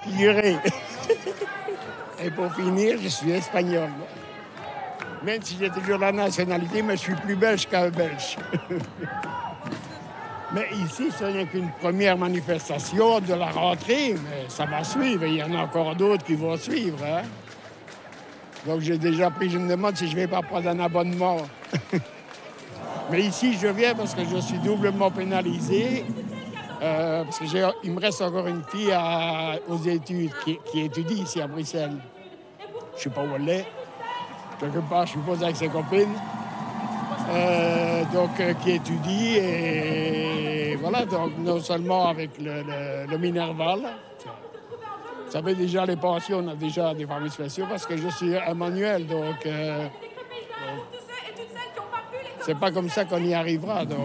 figurez. Et pour finir, je suis espagnol. Même si j'ai toujours la nationalité, mais je suis plus belge qu'un belge. Mais ici, ce n'est qu'une première manifestation de la rentrée, mais ça va suivre. Il y en a encore d'autres qui vont suivre. Hein? Donc j'ai déjà pris, je me demande si je ne vais pas prendre un abonnement. Mais ici, je viens parce que je suis doublement pénalisé. Parce qu'il me reste encore une fille aux études qui étudie ici à Bruxelles. Je ne sais pas où elle est. Quelque part, je suppose avec ses copines. Qui étudie et voilà, donc non seulement avec le Minerval. Vous savez déjà, les pensions, on a déjà des permis spéciaux parce que je suis un manuel, donc c'est pas comme ça qu'on y arrivera. Donc,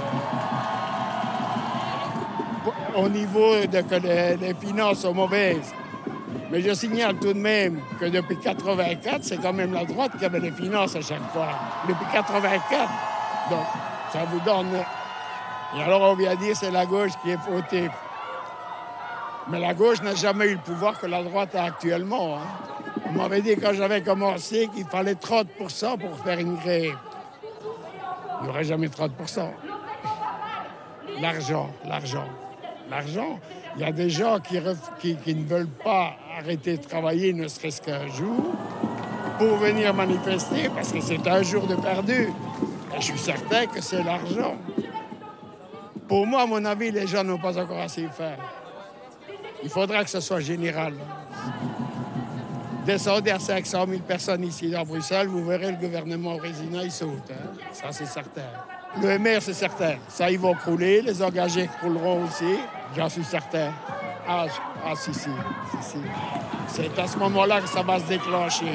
au niveau que les finances sont mauvaises, mais je signale tout de même que depuis 1984, c'est quand même la droite qui avait les finances à chaque fois. Depuis 1984. Donc, ça vous donne... Et alors, on vient dire que c'est la gauche qui est fautive. Mais la gauche n'a jamais eu le pouvoir que la droite a actuellement. Hein. On m'avait dit quand j'avais commencé qu'il fallait 30% pour faire une grève. Il n'y aurait jamais 30%. L'argent. Il y a des gens qui ne veulent pas arrêter de travailler ne serait-ce qu'un jour pour venir manifester parce que c'est un jour de perdu. Et je suis certain que c'est l'argent. Pour moi, à mon avis, les gens n'ont pas encore assez fait. Il faudra que ce soit général. Descendez à 500 000 personnes ici dans Bruxelles, vous verrez le gouvernement résident, il saute. Hein? Ça, c'est certain. Le maire, c'est certain. Ça, ils vont crouler. Les engagés crouleront aussi. J'en suis certain. Si. C'est à ce moment-là que ça va se déclencher.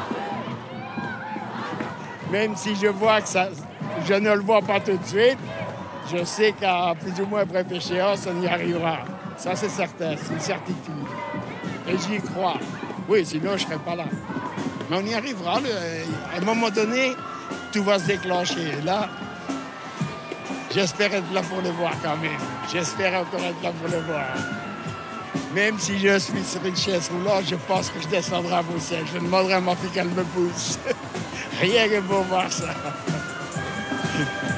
Même si je vois que ça... Je ne le vois pas tout de suite, je sais qu'à plus ou moins bref échéance, on y arrivera. Ça, c'est certain. C'est une certitude. Et j'y crois. Oui, sinon, je ne serais pas là. Mais on y arrivera. À un moment donné, tout va se déclencher. Et là, j'espère être là pour le voir quand même. J'espère encore être là pour le voir. Même si je suis sur une chaise roulante, je pense que je descendrai à Bruxelles. Je demanderai à ma fille qu'elle me pousse. Rien que pour voir ça.